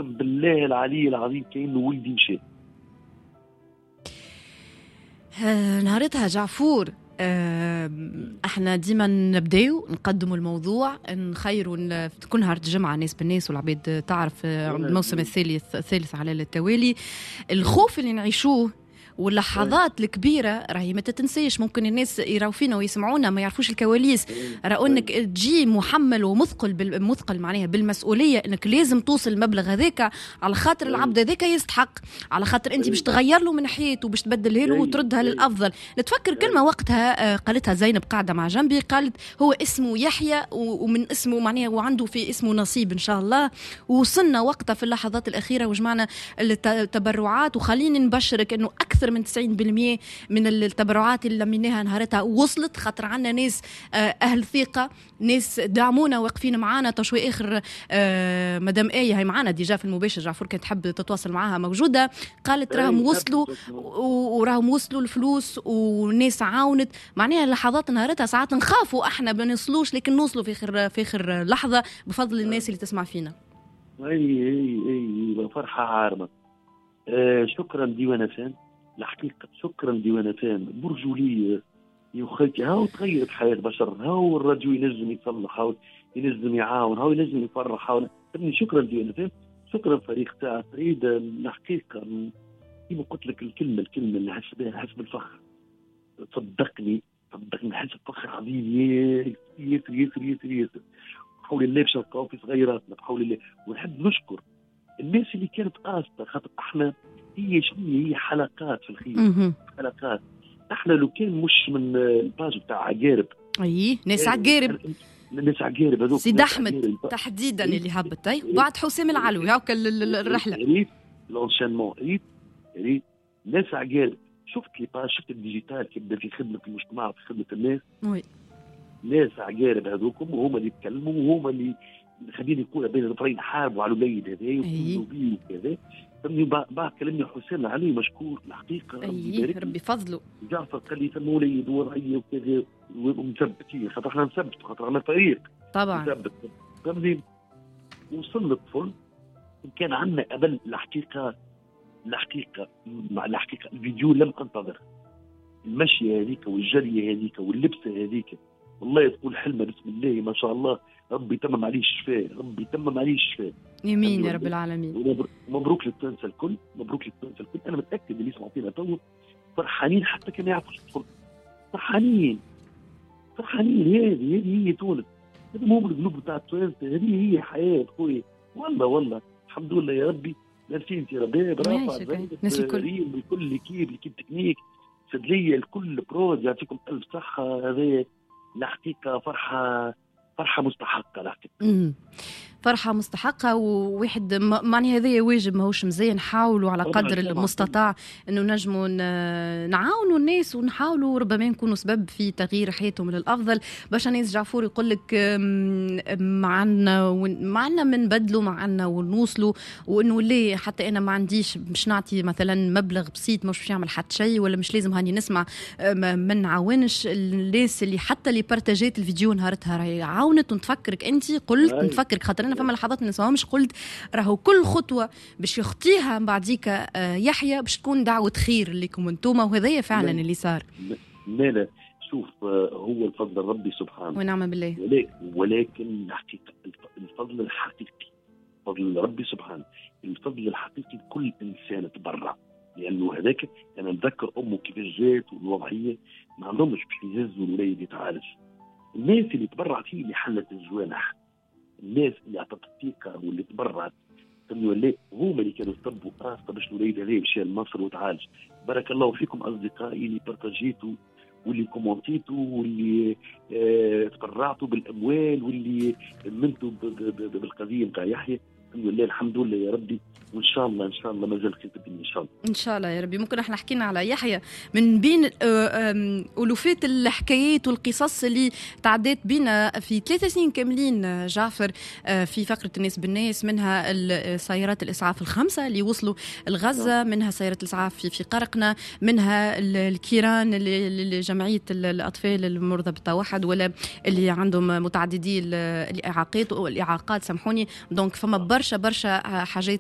أقسم بالله العلي العظيم كأنه ولدي مشى. نهارتها جعفور احنا ديما نبداو نقدموا الموضوع نخيروا تكون نهار الجمعه ناس بالناس والعباد تعرف الموسم الثالث على التوالي. الخوف اللي نعيشوه واللحظات الكبيرة راهي ما تتنسيش. ممكن الناس يراو فينا ويسمعونا ما يعرفوش الكواليس، راهو انك تجي محمل ومثقل معناها بالمسؤولية انك لازم توصل المبلغ هذاك على خاطر العبد هذاك يستحق، على خاطر انت باش تغير له من حياته وباش تبدله له وتردها للأفضل. نتفكر كلمة وقتها قالتها زينب قاعدة مع جنبي، قالت هو اسمه يحيى ومن اسمه معناها وعنده في اسمه نصيب ان شاء الله. ووصلنا وقتها في اللحظات الأخيرة وجمعنا التبرعات، وخليني نبشرك انه أكثر من 90% من التبرعات اللي لميناها نهارتها وصلت، خاطر عنا ناس أهل ثقة، ناس دعمونا واقفين معانا. تشوي آخر مدام آية هي معانا ديجا في المباشر، جعفور كانت تحب تتواصل معاها موجودة، قالت راهم وصلوا وراهم وصلوا الفلوس وناس عاونت. معناها لحظات نهارتها ساعات نخافوا احنا بنوصلوش، لكن نوصلوا في آخر لحظة بفضل الناس اللي تسمع فينا. اي فرحة عارمة. شكرا ديوانة فان، الحقيقة شكرا ديوانة فان، برجولية يا خالتي. هاو تغيرت حياة بشر، هاو الراديو ينجم يصلح، هاو ينجم يعاون، هاو ينجم يفرح، هاو شكرا ديوانة فان، شكرا فريق تاع فريد. الحقيقة كيما قلت لك الكلمة اللي حس بها حس بالفخر. صدقني حس بفخر عظيم ياسر. بحول الله باش نلقاو في صغيراتنا بحول الله. ونحب نشكر الناس اللي كانت قاصدة، خاطر احنا هي حلقات في الخير، حلقات. احنا لو كان مش من الباج بتاع عقارب، ناس عقارب هذوك سيد احمد تحديدا اللي هبط وبعد حسام العلوي هاك الرحله لونشينمون ريت ناس عقارب. شفت لي باج، شفت الديجيتال كيبدا في خدمه المجتمع وفي خدمه الناس. ناس عقارب هذوكم، وهم اللي يتكلموا، وهم اللي خليني نقول بين الظهرين حاربوا على الوليد هذا وكذا وكذا. بعد كلمني حسين علي مشكور الحقيقه، ربي فضله. جعفر قال لي ثم وليد ورعيه وكذا ومثبتين، خاطر احنا نثبت، خاطر احنا فريق طبعا مثبت. فهمني وصل للطفل كان عندنا قبل الحقيقه مع الحقيقه الفيديو لم انتظر. المشيه هذيك والجريه هذيك واللبسه هذيك، والله تقول حلمه بسم الله ما شاء الله. ربي يتمم عليه الشفاء، يمين يا رب العالمين. مبروك للتونس الكل، انا متاكد اللي يسمعوا فينا تو فرحانين، حتى كانوا يعرفوا الطفل فرحانين. هذه هي تونس، هذا مو القلوب بتاع التونس، هذه هي حياه خويا. والله الحمد لله يا ربي. ميرسي انت ربي برافو ريم بكل كيب تكنيك سدليه الكل بروز، يعطيكم الف صحه. هذه الحقيقه فرحة مستحقة الحقيقة. فرحة مستحقة، وواحد معني هذا واجب ماهوش مزيان. نحاولوا على قدر المستطاع انه نجموا نعاونوا الناس ونحاولوا ربما نكونوا سبب في تغيير حياتهم للافضل. باش ناس جعفور يقول لك معنا من بدلوا معنا ونوصلوا، وانه ليه حتى انا ما عنديش باش نعطي مثلا مبلغ بسيط مش يعمل حتى شيء، ولا مش لازم هاني نسمع ما نعاونش الناس اللي حتى اللي بارتاجيت الفيديو نهارتها راهي عاونت. ونتفكرك انت قلت نتفكرك خاطر فما لحظات ما نسمعهمش، قلت راهو كل خطوه باش يخطيها بعديك يحيى باش تكون دعوه خير لكم انتوما، وهذا فعلا اللي صار. لا شوف، هو الفضل ربي سبحانه ونعم بالله، ولكن الحقيقه الفضل الحقيقي فضل ربي سبحانه. الفضل الحقيقي كل انسان تبرع، لانه هذاك انا نتذكر امه كيفاش جات والوضعيه ما عندهمش باش يهزوا الوليد يتعالج. الناس اللي تبرعت هي اللي حلت الجوانح، الناس اللي اعطت الثقه واللي تبرعت ولا هما اللي كانوا يطبوا قاصده باش الوليد هذا يمشي لمصر وتعالج. بارك الله فيكم اصدقائي اللي بارتاجيتوا واللي كومونتيتوا واللي تبرعتوا بالاموال واللي امنتوا بالقضيه نتاع يحيى. الحمد لله يا ربي، وان شاء الله ما زال خير الدنيا ان شاء الله يا ربي. ممكن احنا حكينا على يحيى من بين الوفات الحكايات والقصص اللي تعديت بينا في 3 سنين كاملين جعفر في فقره الناس بالناس، منها سيارات الاسعاف ال5 اللي وصلوا لغزه، منها سيارات الاسعاف في قرقنة، منها الكيران اللي جمعيه الاطفال المرضى بالتوحد ولا اللي عندهم متعددي الاعاقات سامحوني. دونك فما برشا حاجات